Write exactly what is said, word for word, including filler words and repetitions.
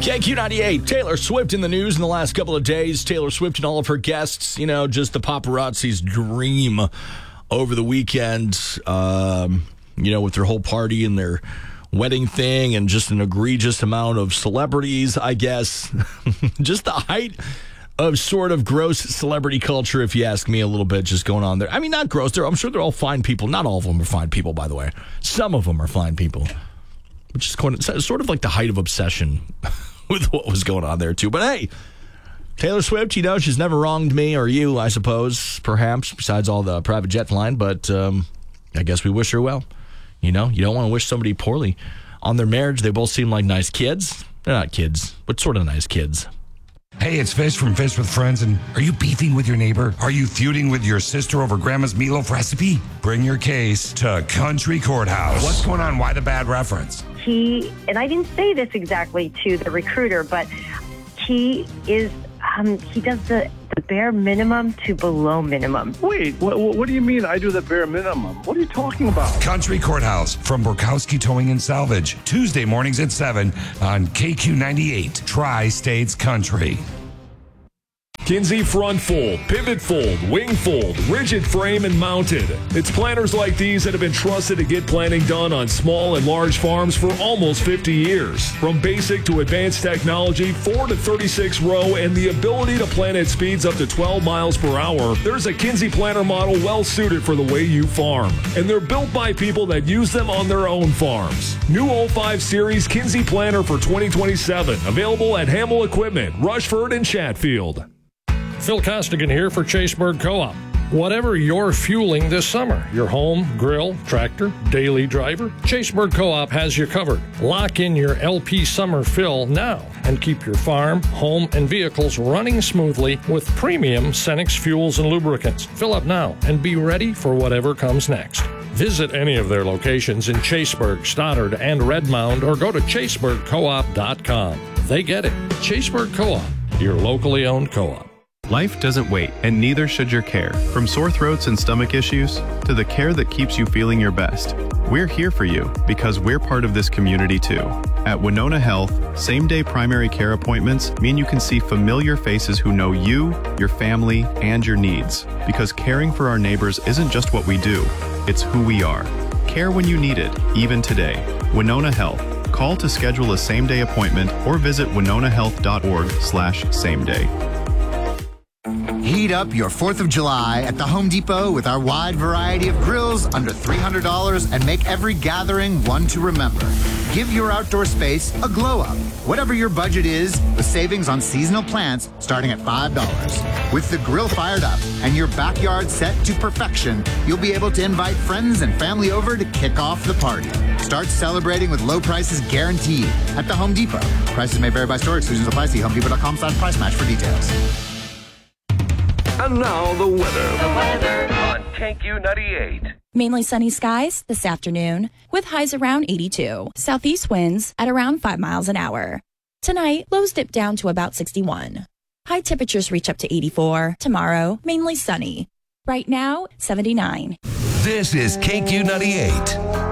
K Q ninety-eight, Taylor Swift in the news in the last couple of days. Taylor Swift and all of her guests, you know, just the paparazzi's dream over the weekend, um, you know, with their whole party and their wedding thing and just an egregious amount of celebrities, I guess. Just the height of sort of gross celebrity culture, if you ask me, a little bit just going on there. I mean, not gross. They're, I'm sure they're all fine people. Not all of them are fine people, by the way. Some of them are fine people. Which is kind of, sort of like the height of obsession with what was going on there, too. But hey, Taylor Swift, you know, she's never wronged me or you, I suppose, perhaps, besides all the private jet flying. But um, I guess we wish her well. You know, you don't want to wish somebody poorly on their marriage. They both seem like nice kids. They're not kids, but sort of nice kids. Hey, it's Fish from Fish with Friends, and are you beefing with your neighbor? Are you feuding with your sister over Grandma's meatloaf recipe? Bring your case to Country Courthouse. What's going on? Why the bad reference? He, and I didn't say this exactly to the recruiter, but he is, um, he does the, the bare minimum to below minimum. Wait, what, what do you mean I do the bare minimum? What are you talking about? Country Courthouse from Borkowski Towing and Salvage. Tuesday mornings at seven on K Q ninety-eight, Tri-States Country. Kinsey front fold, pivot fold, wing fold, rigid frame and mounted. It's planters like these that have been trusted to get planting done on small and large farms for almost fifty years. From basic to advanced technology, four to thirty-six row, and the ability to plant at speeds up to twelve miles per hour, there's a Kinsey planter model well suited for the way you farm. And they're built by people that use them on their own farms. New oh five Series Kinsey planter for twenty twenty-seven. Available at Hamill Equipment, Rushford, and Chatfield. Phil Costigan here for Chaseburg Co-op. Whatever you're fueling this summer, your home, grill, tractor, daily driver, Chaseburg Co-op has you covered. Lock in your L P summer fill now and keep your farm, home, and vehicles running smoothly with premium Cenex fuels and lubricants. Fill up now and be ready for whatever comes next. Visit any of their locations in Chaseburg, Stoddard, and Redmond, or go to chaseburg co op dot com. They get it. Chaseburg Co-op, your locally owned co-op. Life doesn't wait, and neither should your care. From sore throats and stomach issues to the care that keeps you feeling your best. We're here for you because we're part of this community too. At Winona Health, same-day primary care appointments mean you can see familiar faces who know you, your family, and your needs. Because caring for our neighbors isn't just what we do, it's who we are. Care when you need it, even today. Winona Health. Call to schedule a same-day appointment or visit winona health dot org slash same day. Heat up your fourth of July at the Home Depot with our wide variety of grills under three hundred dollars and make every gathering one to remember. Give your outdoor space a glow up. Whatever your budget is, with savings on seasonal plants starting at five dollars. With the grill fired up and your backyard set to perfection, you'll be able to invite friends and family over to kick off the party. Start celebrating with low prices guaranteed at the Home Depot. Prices may vary by store. Exclusions apply. See home depot dot com slash price match for details. And now the weather. The weather on K Q ninety-eight. Mainly sunny skies this afternoon with highs around eighty-two. Southeast winds at around five miles an hour. Tonight, lows dip down to about sixty-one. High temperatures reach up to eighty-four. Tomorrow, mainly sunny. Right now, seventy-nine. This is K Q ninety-eight.